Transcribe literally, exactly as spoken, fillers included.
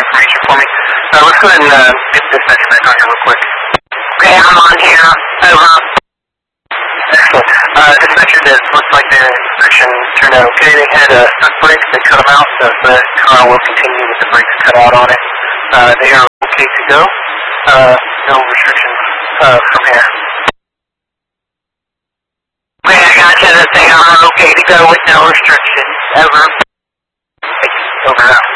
information for me. Uh, let's go ahead and uh, get this dispatcher back on here real quick. Okay, I'm on here. Over. Excellent. Uh, dispatcher, it looks like their inspection turned out okay. They had uh, stuck brakes, they cut them out, so the car will continue with the brakes cut out on it. Uh, they are okay to go. Uh, no restrictions uh, from here. Okay, I got you. The thing I'm okay to go with no restrictions. Over. Over now.